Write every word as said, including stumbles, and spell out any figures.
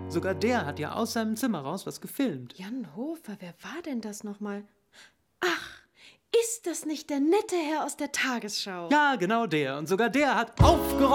Sogar der hat ja aus seinem Zimmer raus was gefilmt. Jan Hofer, wer war denn das nochmal? Ach, ist das nicht der nette Herr aus der Tagesschau? Ja, genau der. Und sogar der hat aufgeräumt.